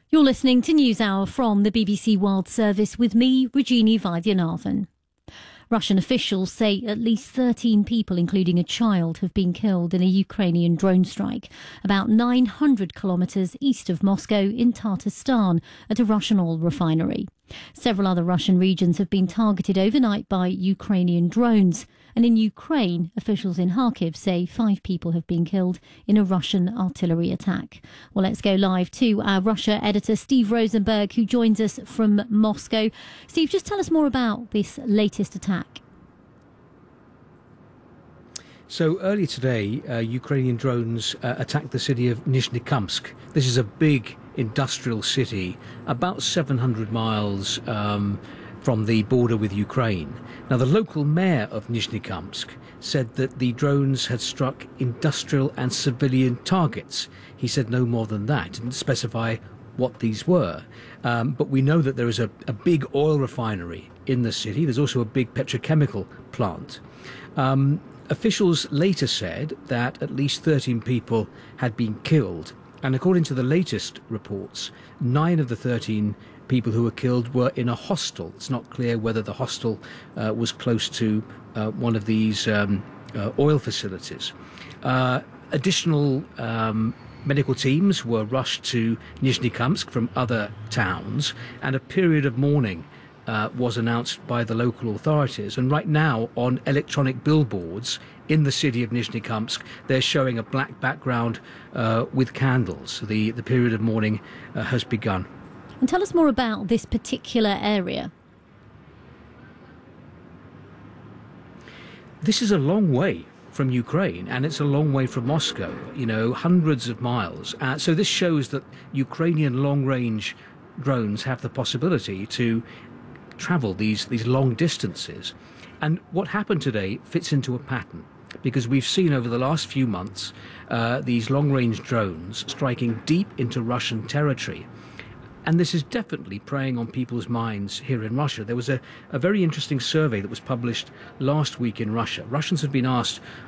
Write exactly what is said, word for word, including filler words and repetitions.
You're listening to NewsHour from the B B C World Service with me, Regina Vaidyanathan. Russian officials say at least thirteen people, including a child, have been killed in a Ukrainian drone strike about nine hundred kilometres east of Moscow in Tatarstan at a Russian oil refinery. Several other Russian regions have been targeted overnight by Ukrainian drones. And in Ukraine, officials in Kharkiv say five people have been killed in a Russian artillery attack. Well, let's go live to our Russia editor, Steve Rosenberg, who joins us from Moscow. Steve, just tell us more about this latest attack. So earlier today, uh, Ukrainian drones uh, attacked the city of Nizhnekamsk. This is a big industrial city, about seven hundred miles um, from the border with Ukraine. Now, the local mayor of Nizhnekamsk said that the drones had struck industrial and civilian targets. He said no more than that, didn't specify what these were. Um, but we know that there is a, a big oil refinery in the city. There's also a big petrochemical plant. Um, officials later said that at least thirteen people had been killed. And according to the latest reports, nine of the thirteen people who were killed were in a hostel. It's not clear whether the hostel uh, was close to uh, one of these um, uh, oil facilities. Uh, additional um, medical teams were rushed to Nizhnekamsk from other towns, and a period of mourning uh, was announced by the local authorities. And right now, on electronic billboards in the city of Nizhnekamsk, they're showing a black background uh, with candles. The, the period of mourning uh, has begun. And tell us more about this particular area. This is a long way from Ukraine, and it's a long way from Moscow, you know, hundreds of miles. Uh, so this shows that Ukrainian long-range drones have the possibility to travel these, these long distances. And what happened today fits into a pattern, because we've seen over the last few months uh, these long-range drones striking deep into Russian territory. And this is definitely preying on people's minds here in Russia. There was a, a very interesting survey that was published last week in Russia. Russians have been asked